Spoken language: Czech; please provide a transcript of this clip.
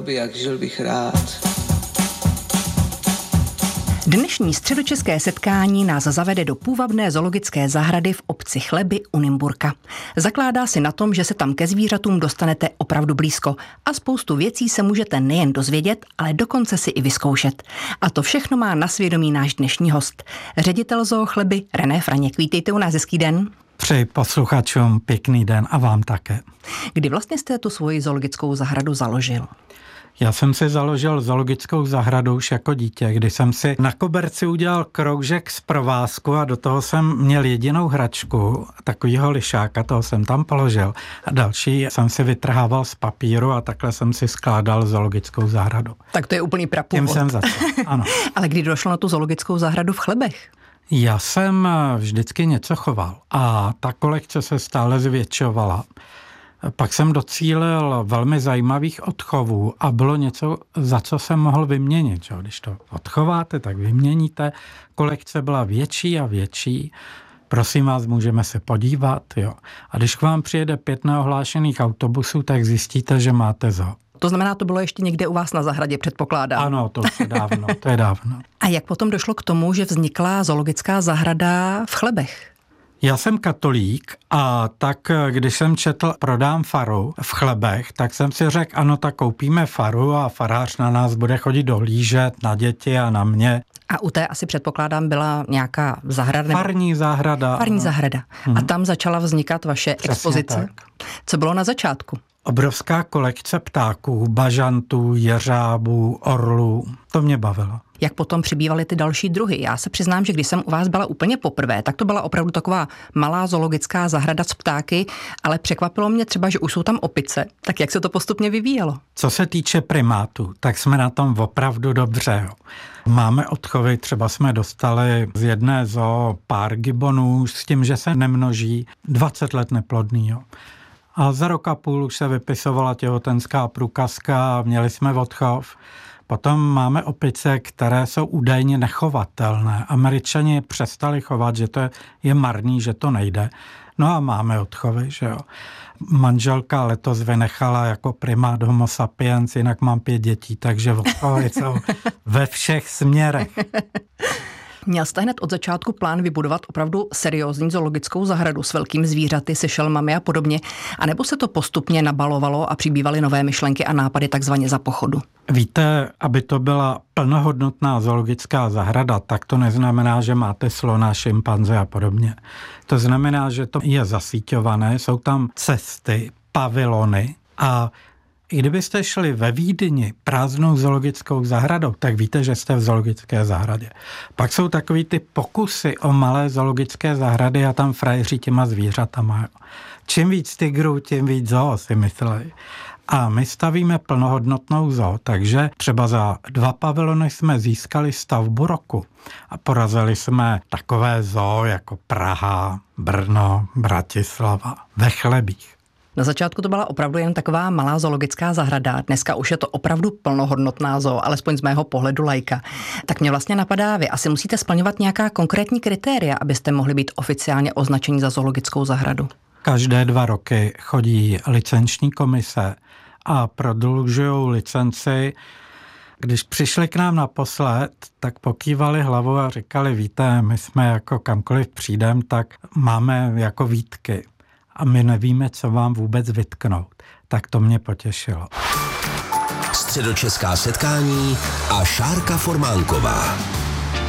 by jak, žil bych rád. Dnešní středočeské setkání nás zavede do půvabné zoologické zahrady v obci Chleby u Nymburka. Zakládá si na tom, že se tam ke zvířatům dostanete opravdu blízko a spoustu věcí se můžete nejen dozvědět, ale dokonce si i vyzkoušet. A to všechno má na svědomí náš dnešní host, ředitel zoo Chleby René Franěk. Vítejte u nás, hezký den. Přeji posluchačům pěkný den a vám také. Kdy vlastně jste tu svoji zoologickou zahradu založil? Já jsem si založil zoologickou zahradu už jako dítě, kdy jsem si na koberci udělal kroužek z provázku a do toho jsem měl jedinou hračku, takovýho lišáka, toho jsem tam položil. A další jsem si vytrhával z papíru a takhle jsem si skládal zoologickou zahradu. Tak to je úplný prapůvod. Tím jsem začal, ano. Ale kdy došlo na tu zoologickou zahradu v Chlebech? Já jsem vždycky něco choval a ta kolekce se stále zvětšovala. Pak jsem docílil velmi zajímavých odchovů a bylo něco, za co jsem mohl vyměnit. Že? Když to odchováte, tak vyměníte. Kolekce byla větší a větší. Prosím vás, můžeme se podívat. Jo. A když k vám přijede 5 neohlášených autobusů, tak zjistíte, že máte zoo. To znamená, to bylo ještě někde u vás na zahradě, předpokládám. Ano, to je dávno, to je dávno. A jak potom došlo k tomu, že vznikla zoologická zahrada v Chlebech? Já jsem katolík a tak když jsem četl Prodám faru v Chlebech, tak jsem si řekl, ano, tak koupíme faru a farář na nás bude chodit dohlížet, na děti a na mě. A u té asi předpokládám byla nějaká zahrada? Farní zahrada. Farní zahrada. A tam začala vznikat vaše Přesně expozice? Tak. Co bylo na začátku? Obrovská kolekce ptáků, bažantů, jeřábů, orlů. To mě bavilo. Jak potom přibývaly ty další druhy? Já se přiznám, že když jsem u vás byla úplně poprvé, tak to byla opravdu taková malá zoologická zahrada s ptáky, ale překvapilo mě třeba, že už jsou tam opice. Tak jak se to postupně vyvíjelo? Co se týče primátů, tak jsme na tom opravdu dobře. Jo. Máme odchovy, třeba jsme dostali z jedné zoo pár gibonů s tím, že se nemnoží, 20 let neplodný. Jo. A za rok a půl už se vypisovala těhotenská průkazka a měli jsme odchov. Potom máme opice, které jsou údajně nechovatelné. Američani přestali chovat, že to je marný, že to nejde. No a máme odchovy, že jo. Manželka letos vynechala jako primát homo sapiens, jinak mám 5 dětí, takže odchovy jsou ve všech směrech. Měl jste hned od začátku plán vybudovat opravdu seriózní zoologickou zahradu s velkými zvířaty, se šelmami a podobně, anebo se to postupně nabalovalo a přibývaly nové myšlenky a nápady takzvaně za pochodu? Víte, aby to byla plnohodnotná zoologická zahrada, tak to neznamená, že máte slona, šimpanze a podobně. To znamená, že to je zasíťované, jsou tam cesty, pavilony a i kdybyste šli ve Vídni prázdnou zoologickou zahradou, tak víte, že jste v zoologické zahradě. Pak jsou takový ty pokusy o malé zoologické zahrady a tam frajeří těma zvířatama. Čím víc tigrů, tím víc zoo, si mysleli. A my stavíme plnohodnotnou zoo, takže třeba za 2 pavilony jsme získali stavbu roku a porazili jsme takové zoo jako Praha, Brno, Bratislava, ve Chlebích. Na začátku to byla opravdu jen taková malá zoologická zahrada, dneska už je to opravdu plnohodnotná zoo, alespoň z mého pohledu laika. Tak mě vlastně napadá, vy asi musíte splňovat nějaká konkrétní kritéria, abyste mohli být oficiálně označeni za zoologickou zahradu. Každé 2 roky chodí licenční komise a prodlužují licenci. Když přišli k nám naposled, tak pokývali hlavou a říkali, víte, my jsme jako kamkoliv přijdem, tak máme jako výtky. A my nevíme, co vám vůbec vytknout. Tak to mě potěšilo. Středočeská setkání a Šárka Formánková.